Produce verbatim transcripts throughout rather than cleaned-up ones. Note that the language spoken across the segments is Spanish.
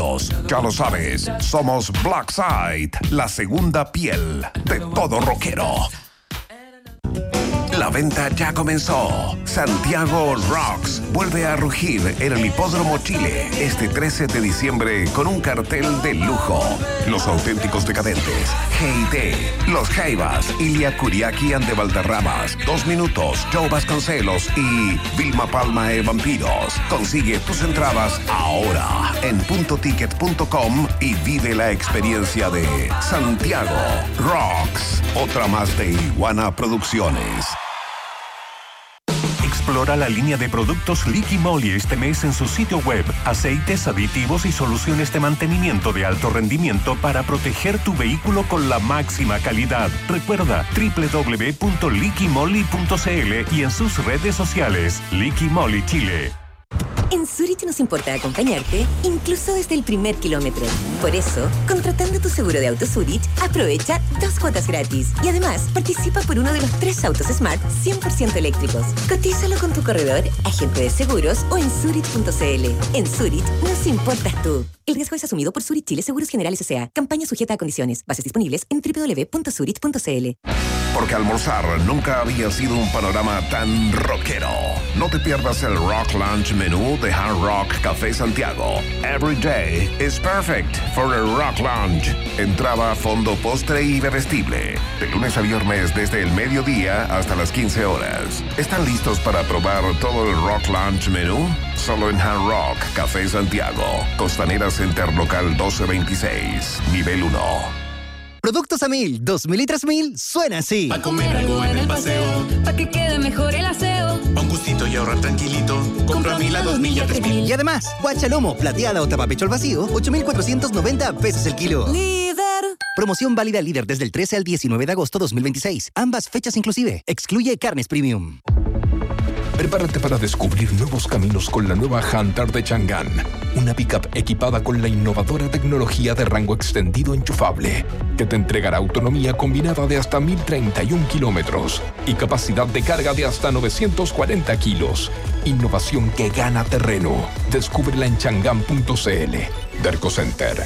favoritos. Ya lo sabes, somos Blackside, la segunda piel de todo rockero. La venta ya comenzó. Santiago Rocks vuelve a rugir en el Hipódromo Chile este trece de diciembre con un cartel de lujo. Los auténticos decadentes, G I T, Los Jaivas, Ilia Kuriaki and de Valderramas, Dos Minutos, Joe Vasconcelos y Vilma Palma e Vampiros. Consigue tus entradas ahora en punto ticket punto com y vive la experiencia de Santiago Rocks. Otra más de Iguana Producciones. Explora la línea de productos Liqui Moly este mes en su sitio web. Aceites, aditivos y soluciones de mantenimiento de alto rendimiento para proteger tu vehículo con la máxima calidad. Recuerda doble u doble u doble u punto liqui moly punto c l y en sus redes sociales. Liqui Moly Chile. En Zurich nos importa acompañarte, incluso desde el primer kilómetro. Por eso, contratando tu seguro de auto Zurich, aprovecha dos cuotas gratis. Y además, participa por uno de los tres autos Smart cien por ciento eléctricos. Cotízalo con tu corredor, agente de seguros o en zurich punto c l. En Zurich nos importas tú. El riesgo es asumido por Zurich Chile Seguros Generales S A. Campaña sujeta a condiciones. Bases disponibles en doble u doble u doble u punto zurich punto c l. Porque almorzar nunca había sido un panorama tan rockero. No te pierdas el Rock Lunch menú de Hard Rock Café Santiago. Every day is perfect for a Rock Lunch. Entrada, fondo, postre y bebestible. De lunes a viernes desde el mediodía hasta las quince horas. ¿Están listos para probar todo el Rock Lunch menú? Solo en Hard Rock Café Santiago. Costanera Center Local doce veintiséis. Nivel uno. Productos a mil, dos mil y tres mil, suena así. Pa' comer algo en el paseo, pa' que quede mejor el aseo, pa' un gustito y ahorrar tranquilito. Compra a mil a dos mil y a tres mil. Y además, guachalomo, plateada o tapapecho al vacío, ocho mil cuatrocientos noventa pesos el kilo. Líder. Promoción válida Líder desde el trece al diecinueve de agosto dos mil veintiséis. Ambas fechas inclusive. Excluye carnes premium. Prepárate para descubrir nuevos caminos con la nueva Hunter de Chang'an. Una pickup equipada con la innovadora tecnología de rango extendido enchufable, que te entregará autonomía combinada de hasta mil treinta y un kilómetros y capacidad de carga de hasta novecientos cuarenta kilos. Innovación que gana terreno. Descúbrela en chang'an punto c l. Derco Center.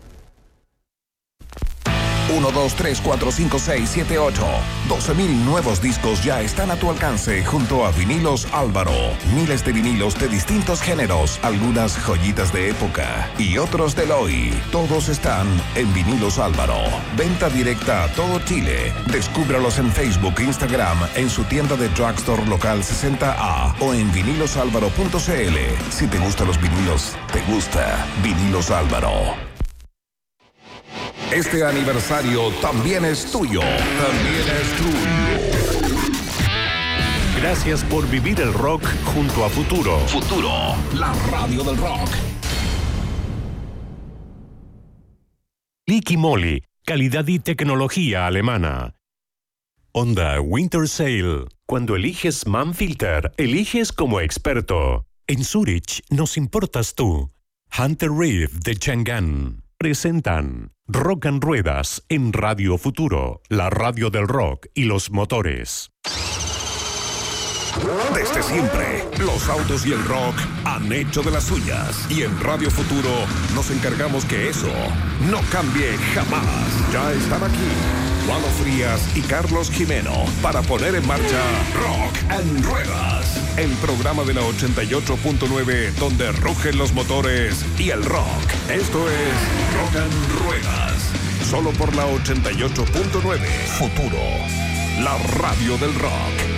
uno, dos, tres, cuatro, cinco, seis, siete, ocho. doce mil nuevos discos ya están a tu alcance junto a Vinilos Álvaro. Miles de vinilos de distintos géneros, algunas joyitas de época y otros del hoy. Todos están en Vinilos Álvaro. Venta directa a todo Chile. Descúbralos en Facebook e Instagram, en su tienda de Drugstore Local sesenta A o en vinilos álvaro punto c l. Si te gustan los vinilos, te gusta Vinilos Álvaro. Este aniversario también es tuyo. También es tuyo. Gracias por vivir el rock junto a Futuro. Futuro, la radio del rock. Liqui Moly, calidad y tecnología alemana. Honda Winter Sale. Cuando eliges Manfilter, eliges como experto. En Zurich nos importas tú. Hunter Reef de Chang'an. Presentan Rock and Ruedas en Radio Futuro, la radio del rock y los motores. Desde siempre, los autos y el rock han hecho de las suyas. Y en Radio Futuro nos encargamos que eso no cambie jamás. Ya están aquí Juan Frías y Carlos Jimeno para poner en marcha Rock and Ruedas, el programa de la ochenta y ocho punto nueve donde rugen los motores y el rock. Esto es Rock and Ruedas, solo por la ochenta y ocho punto nueve. Futuro, la radio del rock.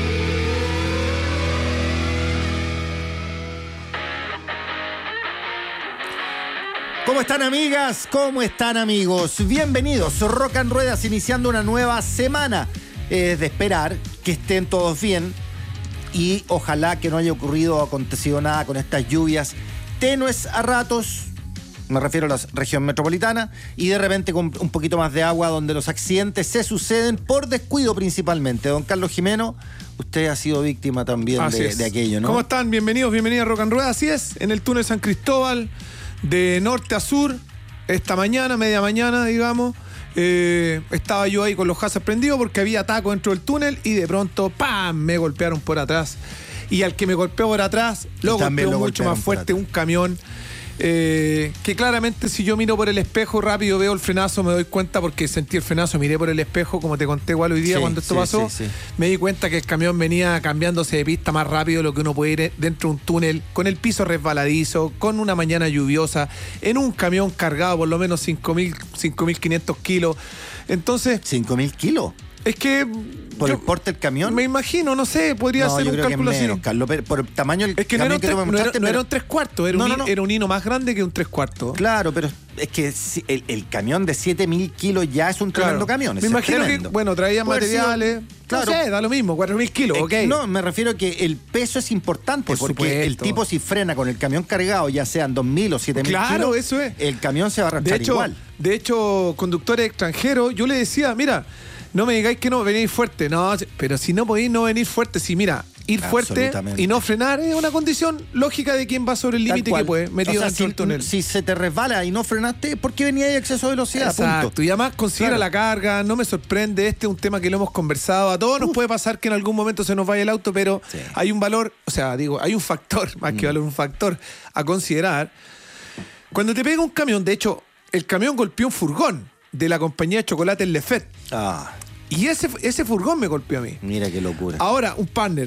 ¿Cómo están, amigas? ¿Cómo están, amigos? Bienvenidos. Rock and Ruedas iniciando una nueva semana. Es de esperar que estén todos bien y ojalá que no haya ocurrido o acontecido nada con estas lluvias tenues a ratos. Me refiero a la región metropolitana y de repente con un poquito más de agua donde los accidentes se suceden por descuido principalmente. Don Carlos Jimeno, usted ha sido víctima también de, de aquello, ¿no? ¿Cómo están? Bienvenidos, bienvenidos a Rock and Ruedas. Así es, en el túnel San Cristóbal, de norte a sur, esta mañana, media mañana, digamos, eh, estaba yo ahí con los hazards prendidos porque había taco dentro del túnel y de pronto, ¡pam!, me golpearon por atrás. Y al que me golpeó por atrás, lo golpeó lo mucho más fuerte un camión. Eh, que claramente si yo miro por el espejo rápido veo el frenazo, me doy cuenta porque sentí el frenazo, miré por el espejo, como te conté igual hoy día Sí, cuando esto sí, pasó, sí, sí. me di cuenta que el camión venía cambiándose de pista más rápido de lo que uno puede ir dentro de un túnel, con el piso resbaladizo, con una mañana lluviosa, en un camión cargado por lo menos cinco mil quinientos kilos. Entonces... ¿cinco mil kilos? Es que... ¿Por yo el porte del camión? Me imagino, no sé, podría No, ser yo un creo que cálculo es así. menos, Carlos, pero por el tamaño del Es que no era, camión un que tres, tú me no, era, mostraste, no era pero- un tres cuartos, era, No, un, no, no. era un hino más grande que un tres cuartos. Claro, pero es que si el, el camión de siete mil kilos ya es un tremendo Claro. camión. Me ese es imagino tremendo. que, bueno, traían Puede haber sido- materiales. claro. No sé, da lo mismo, cuatro mil kilos, Eh, ok. No, me refiero a que el peso es importante Por porque supuesto. el tipo si frena con el camión cargado, ya sean dos mil o siete mil Claro, kilos, eso es. el camión se va a De arrastrar hecho, igual. de hecho, conductores extranjeros, yo le decía, mira, no me digáis que no venís fuerte. No, pero si no podéis no venir fuerte, si mira, ir fuerte Absolutamente. y no frenar es una condición lógica de quien va sobre el Tal límite cual. que puede, metido O sea, dentro si, del túnel. si se te resbala y no frenaste, ¿por qué venía ahí exceso de velocidad? Exacto, Punto. y además considera Claro. la carga, no me sorprende, este es un tema que lo hemos conversado, a todos nos puede pasar que en algún momento se nos vaya el auto, pero Sí. hay un valor, o sea, digo, hay un factor, más que valor, un factor a considerar. Cuando te pega un camión, de hecho, el camión golpeó un furgón de la compañía de chocolate Lefet, Ah, y ese, ese furgón me golpeó a mí. mira qué locura. Ahora, un partner.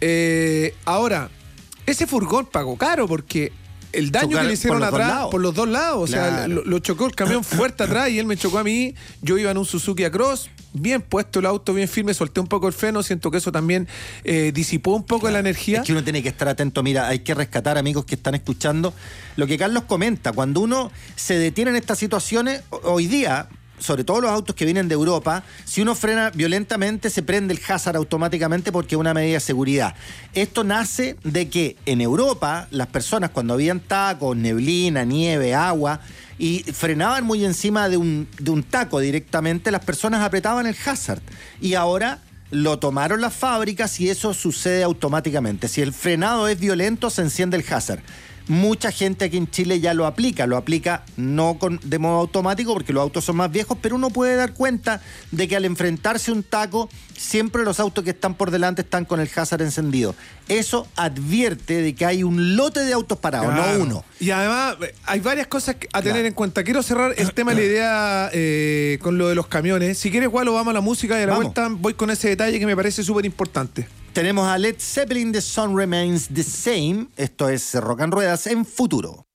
Eh, ahora, ese furgón pagó caro porque el daño Chocar que le hicieron por los dos atrás, lados. por los dos lados, o sea, Claro. lo, lo chocó el camión fuerte atrás y él me chocó a mí. Yo iba en un Suzuki Across, bien puesto el auto, bien firme, solté un poco el freno, siento que eso también eh, disipó un poco la energía. Es que uno tiene que estar atento. Mira, hay que rescatar, amigos que están escuchando, lo que Carlos comenta. Cuando uno se detiene en estas situaciones, ho- hoy día, sobre todo los autos que vienen de Europa, si uno frena violentamente se prende el hazard automáticamente porque es una medida de seguridad. Esto nace de que en Europa las personas cuando habían tacos, neblina, nieve, agua y frenaban muy encima de un, de un taco directamente, las personas apretaban el hazard. Y ahora lo tomaron las fábricas y eso sucede automáticamente. Si el frenado es violento, se enciende el hazard. Mucha gente aquí en Chile ya lo aplica, lo aplica no con, de modo automático porque los autos son más viejos, pero uno puede dar cuenta de que al enfrentarse a un taco, siempre los autos que están por delante están con el hazard encendido. Eso advierte de que hay un lote de autos parados, Claro. no uno. Y además eh, hay varias cosas a tener Claro. en cuenta. Quiero cerrar el tema de la idea eh, con lo de los camiones. Si quieres, Gualo, vamos a la música y a la Vamos. vuelta voy con ese detalle que me parece súper importante. Tenemos a Led Zeppelin, The Sun Remains the Same. Esto es Rock and Ruedas en Futuro.